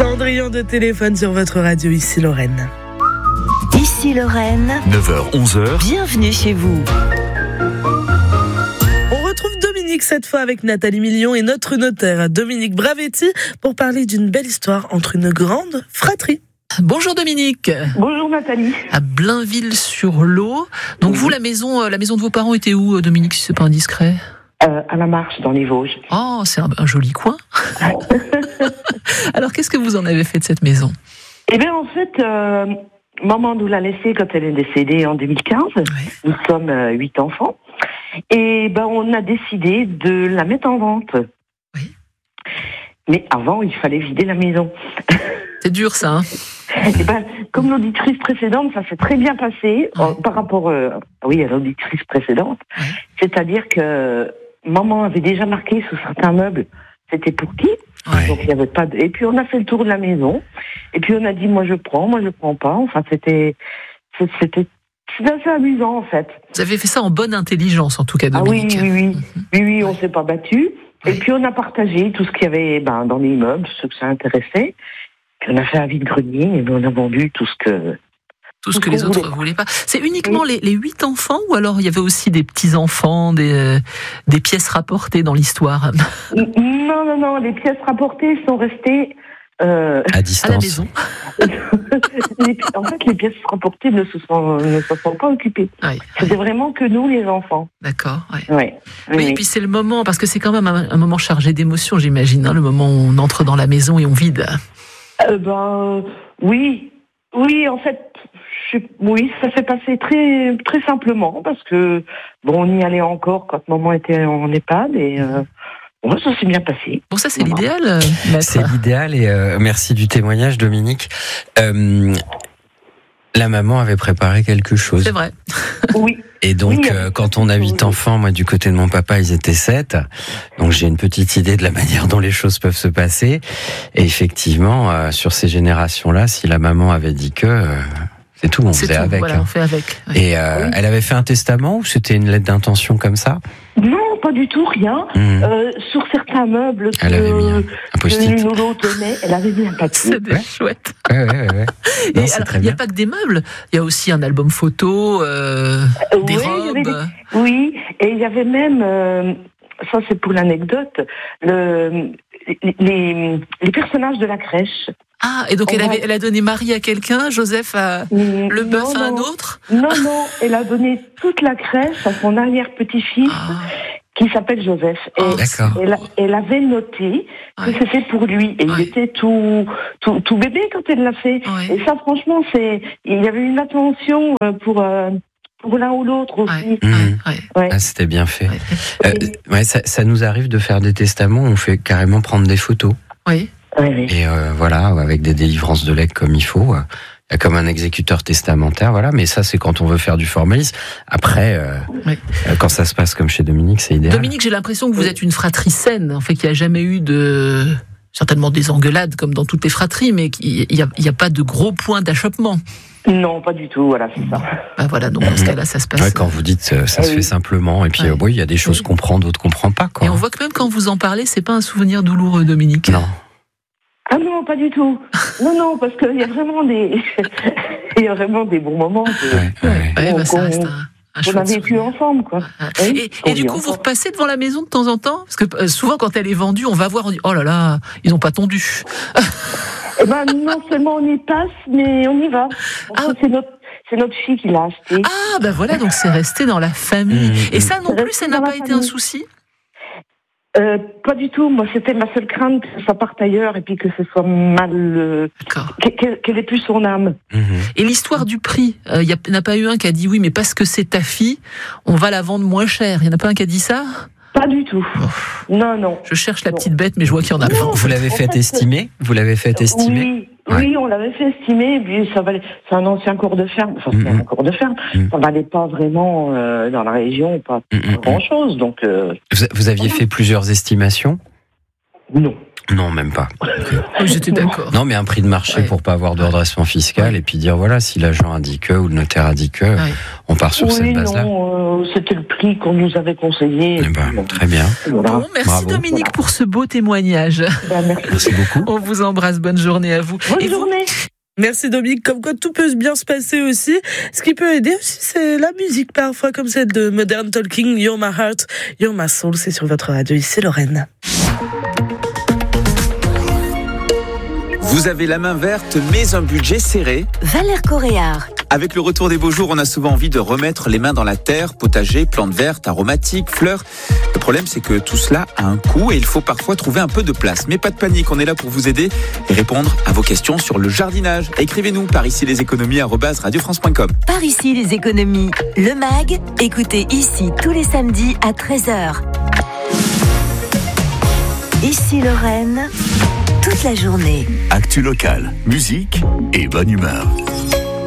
Cendrillon de téléphone sur votre radio, ici Lorraine. Ici Lorraine, 9h-11h, bienvenue chez vous. On retrouve Dominique cette fois avec Nathalie Million et notre notaire Dominique Bravetti pour parler d'une belle histoire entre une grande fratrie. Bonjour Dominique. Bonjour Nathalie. À Blainville-sur-Lot. Donc vous, la maison de vos parents était où, Dominique, si c'est pas indiscret? À la Marche, dans les Vosges. Oh, c'est un joli coin. Alors, qu'est-ce que vous en avez fait de cette maison? Eh bien, en fait, maman nous l'a laissée quand elle est décédée en 2015. Oui. Nous sommes 8 enfants. Et ben, on a décidé de la mettre en vente. Oui. Mais avant, il fallait vider la maison. C'est dur, ça, hein? Et ben, comme l'auditrice précédente, ça s'est très bien passé par rapport à l'auditrice précédente. Oui. C'est-à-dire que maman avait déjà marqué sur certains meubles, c'était pour qui. Ouais. Donc il y avait pas de... Et puis on a fait le tour de la maison. Et puis on a dit moi je prends pas. Enfin c'était assez amusant en fait. Vous avez fait ça en bonne intelligence, en tout cas, Dominique. Oui, on s'est pas battu. Et puis on a partagé tout ce qu'il y avait dans les immeubles, ceux que ça intéressait. Puis on a fait un vide-grenier et on a vendu tout ce que les autres ne voulaient pas. C'est uniquement les 8 enfants, ou alors il y avait aussi des petits-enfants, des pièces rapportées dans l'histoire? Non, les pièces rapportées sont restées à distance. À la maison. En fait, les pièces rapportées ne se sont pas occupées. Oui. C'était vraiment que nous, les enfants. D'accord. Ouais. Ouais. Oui, et puis c'est le moment, parce que c'est quand même un moment chargé d'émotions, j'imagine, le moment où on entre dans la maison et on vide. Oui, en fait, ça s'est passé très, très simplement parce que on y allait encore quand maman était en EHPAD et ça s'est bien passé. Bon, ça c'est l'idéal, maître. C'est l'idéal et merci du témoignage, Dominique. La maman avait préparé quelque chose. C'est vrai. Oui. Et donc, quand on a 8 enfants, moi, du côté de mon papa, ils étaient 7. Donc, j'ai une petite idée de la manière dont les choses peuvent se passer. Et effectivement, sur ces générations-là, si la maman avait dit que, c'est tout, on faisait avec. Voilà, on fait avec. Oui. Et elle avait fait un testament ou c'était une lettre d'intention comme ça? Non, pas du tout, rien. Sur certains meubles Elle avait mis un post-it. l'une ou l'autre tenait, elle avait mis un papier. C'est déjà chouette. Ouais. Et Non, c'est alors, très il n'y a bien. pas que des meubles, il y a aussi un album photo, des robes. Oui, et il y avait même, ça c'est pour l'anecdote, les personnages de la crèche. Ah, et donc elle a donné Marie à quelqu'un, Joseph à le bœuf à un autre? Non, elle a donné toute la crèche à son arrière-petit-fils qui s'appelle Joseph. Et D'accord. elle avait noté que c'était pour lui. Et il était tout bébé quand elle l'a fait. Ouais. Et ça, franchement, il y avait une attention pour l'un ou l'autre aussi. Ouais. Ah, c'était bien fait. Ouais. Ça nous arrive de faire des testaments, on fait carrément prendre des photos. Oui. Oui. Et voilà, avec des délivrances de legs comme il faut. Il y a comme un exécuteur testamentaire, voilà. Mais ça, c'est quand on veut faire du formalisme. Après, quand ça se passe comme chez Dominique, c'est idéal. Dominique, j'ai l'impression que vous êtes une fratrie saine, en fait, qu'il n'y a jamais eu certainement des engueulades comme dans toutes les fratries, mais il n'y a pas de gros points d'achoppement. Non, pas du tout, voilà, c'est ça. Ben voilà, donc dans ce cas-là, ça se passe. Ouais, quand vous dites ça se fait simplement, et puis il y a des choses qu'on prend, d'autres qu'on prend pas, quoi. Et on voit que même quand vous en parlez, c'est pas un souvenir douloureux, Dominique. Non. Ah non, pas du tout. Non, parce qu'il y a vraiment des bons moments Ça reste un qu'on a vécu souvenir ensemble, quoi. Et du coup, vous repassez devant la maison de temps en temps? Parce que souvent, quand elle est vendue, on va voir, on dit, oh là là, ils n'ont pas tondu. Eh ben, non seulement on y passe, mais on y va. C'est notre fille qui l'a acheté. Ah, ben voilà, donc c'est resté dans la famille. Et ça non plus, ça n'a pas été un souci? Pas du tout. Moi, c'était ma seule crainte que ça parte ailleurs et puis que ce soit mal, qu'elle ait plus son âme. Et l'histoire du prix, il n'y en a pas eu un qui a dit oui, mais parce que c'est ta fille, on va la vendre moins cher. Il n'y en a pas un qui a dit ça? Pas du tout. Non. Je cherche la petite bête, mais je vois qu'il y en a pas. Vous l'avez fait estimer? Oui, on l'avait fait estimer, et puis c'est un ancien cours de ferme. Enfin, c'est un cours de ferme. Ça valait pas vraiment dans la région, pas grand chose. Donc, vous aviez fait plusieurs estimations? Non. Non, même pas. Oui, j'étais d'accord. Non, mais un prix de marché pour pas avoir de redressement fiscal et puis dire voilà, si l'agent a dit que ou le notaire a dit que, on part sur cette base-là. Non, c'était le prix qu'on nous avait conseillé. Très bien. Voilà. Bon, merci Dominique pour ce beau témoignage. Merci beaucoup. On vous embrasse, bonne journée à vous. Bonne journée. Merci Dominique, comme quoi tout peut bien se passer aussi. Ce qui peut aider aussi, c'est la musique parfois, comme celle de Modern Talking, You're My Heart, You're My Soul, c'est sur votre radio, ici Lorraine. Vous avez la main verte, mais un budget serré. Valère Coréard. Avec le retour des beaux jours, on a souvent envie de remettre les mains dans la terre, potager, plantes vertes, aromatiques, fleurs. Le problème, c'est que tout cela a un coût et il faut parfois trouver un peu de place. Mais pas de panique, on est là pour vous aider et répondre à vos questions sur le jardinage. Écrivez-nous par ici leséconomies@radiofrance.com. Par ici les économies. Le MAG, écoutez ici tous les samedis à 13h. Ici Lorraine, toute la journée. Actu locale, musique et bonne humeur.